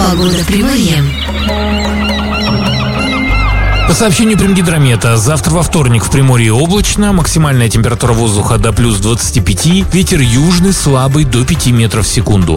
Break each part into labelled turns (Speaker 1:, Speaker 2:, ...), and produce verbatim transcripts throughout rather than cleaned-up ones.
Speaker 1: Погода в Приморье.
Speaker 2: По сообщению Примгидромета, завтра во вторник в Приморье облачно, максимальная температура воздуха до плюс двадцати пяти, ветер южный слабый до пяти метров в секунду.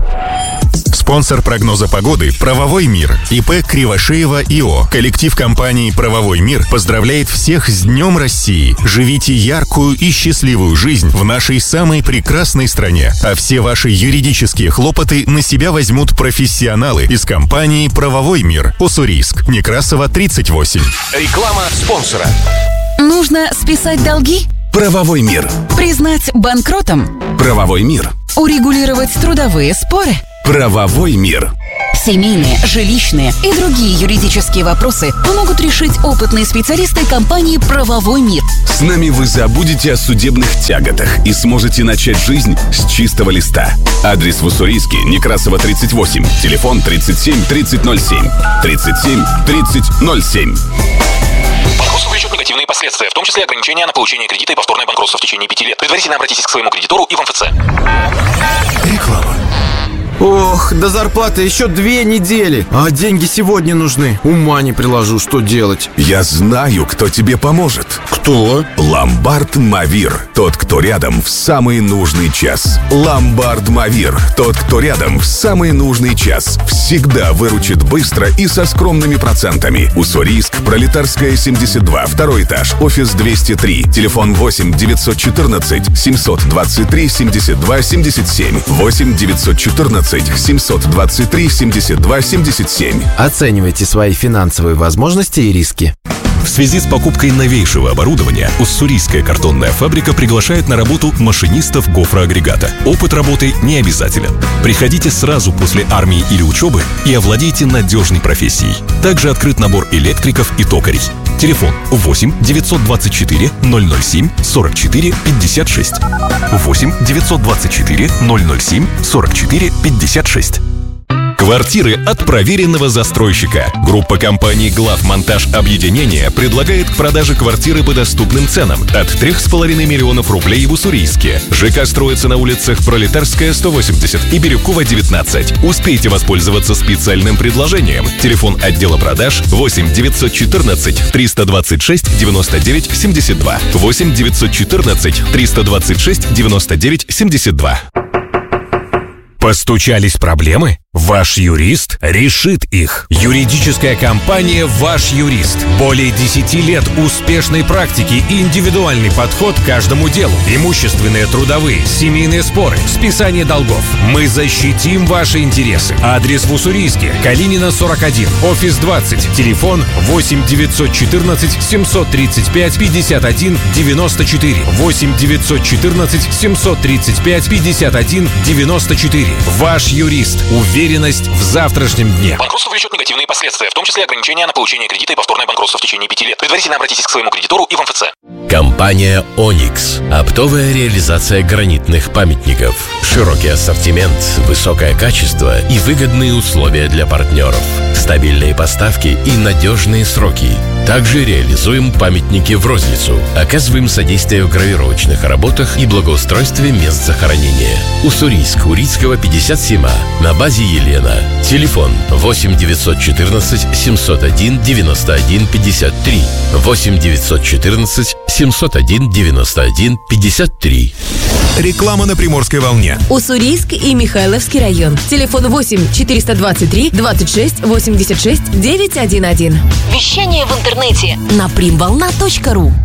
Speaker 3: Спонсор прогноза погоды – «Правовой мир». ИП Кривошеева ИО. Коллектив компании «Правовой мир» поздравляет всех с Днем России. Живите яркую и счастливую жизнь в нашей самой прекрасной стране. А все ваши юридические хлопоты на себя возьмут профессионалы из компании «Правовой мир». Уссурийск. Некрасова, тридцать восемь.
Speaker 4: Реклама спонсора.
Speaker 5: Нужно списать долги?
Speaker 4: Правовой мир.
Speaker 5: Признать банкротом?
Speaker 4: Правовой мир.
Speaker 5: Урегулировать трудовые споры?
Speaker 4: Правовой мир.
Speaker 5: Семейные, жилищные и другие юридические вопросы помогут решить опытные специалисты компании «Правовой мир».
Speaker 4: С нами вы забудете о судебных тяготах и сможете начать жизнь с чистого листа. Адрес в Уссурийске, Некрасова, тридцать восемь. Телефон тридцать семь тридцать ноль семь. тридцать семь тридцать ноль семь.
Speaker 6: Банкротство влечет негативные последствия, в том числе ограничения на получение кредита и повторное банкротство в течение пяти лет. Предварительно обратитесь к своему кредитору и в эм эф цэ.
Speaker 4: Реклама.
Speaker 7: Ох, до зарплаты еще две недели, а деньги сегодня нужны. Ума не приложу, что делать.
Speaker 4: Я знаю, кто тебе поможет.
Speaker 7: Кто?
Speaker 4: Ломбард Мавир. Тот, кто рядом в самый нужный час. Ломбард Мавир. Тот, кто рядом в самый нужный час. Всегда выручит быстро и со скромными процентами. Уссурийск, Пролетарская, семьдесят два. Второй этаж. Офис двести три. Телефон восемь девятьсот четырнадцать семьсот двадцать три семьдесят два семьдесят семь. восемь девятьсот четырнадцать семьсот двадцать три семьдесят два семьдесят семь.
Speaker 7: Оценивайте свои финансовые возможности и риски.
Speaker 8: В связи с покупкой новейшего оборудования Уссурийская картонная фабрика приглашает на работу машинистов гофроагрегата. Опыт работы не обязателен. Приходите сразу после армии или учебы и овладейте надежной профессией. Также открыт набор электриков и токарей. Телефон восемь девятьсот двадцать четыре ноль ноль семь сорок четыре пятьдесят шесть. восемь девятьсот двадцать четыре ноль ноль семь сорок четыре пятьдесят шесть.
Speaker 9: Квартиры от проверенного застройщика. Группа компаний «Главмонтаж Объединение» предлагает к продаже квартиры по доступным ценам от трех с половиной миллионов рублей в Уссурийске. ЖК строится на улицах Пролетарская, сто восемьдесят и Бирюкова, девятнадцать. Успейте воспользоваться специальным предложением. Телефон отдела продаж восемь девятьсот четырнадцать триста двадцать шесть девяносто девять семьдесят два. восемь девятьсот четырнадцать триста двадцать шесть девяносто девять семьдесят два.
Speaker 2: Постучались проблемы? Ваш юрист решит их. Юридическая компания «Ваш юрист». Более десяти лет успешной практики и индивидуальный подход к каждому делу. Имущественные, трудовые, семейные споры, списание долгов. Мы защитим ваши интересы. Адрес в Уссурийске. Калинина, сорок один. Офис двадцать. Телефон восемь девятьсот четырнадцать семьсот тридцать пять пятьдесят один девяносто четыре. восемь девятьсот четырнадцать семьсот тридцать пять пятьдесят один девяносто четыре. Ваш юрист. Уверенность в завтрашнем дне.
Speaker 6: Банкротство влечет негативные последствия, в том числе ограничения на получение кредита и повторное банкротство в течение пяти лет. Предварительно обратитесь к своему кредитору и в эм эф цэ.
Speaker 10: Компания «Оникс». Оптовая реализация гранитных памятников. Широкий ассортимент, высокое качество и выгодные условия для партнеров. Стабильные поставки и надежные сроки. Также реализуем памятники в розницу. Оказываем содействие в гравировочных работах и благоустройстве мест захоронения. Уссурийск, Урицкого, пятьдесят семь А. На базе Елена. Телефон восемь девятьсот четырнадцать семьсот один девяносто один пятьдесят три. восемь девятьсот четырнадцать семьсот один девяносто один пятьдесят три.
Speaker 3: Реклама на Приморской волне.
Speaker 1: Уссурийск и Михайловский район. Телефон восемь четыреста двадцать три двадцать шесть восемьдесят шесть девятьсот одиннадцать.
Speaker 11: Вещание в интернете
Speaker 1: на примволна точка ру.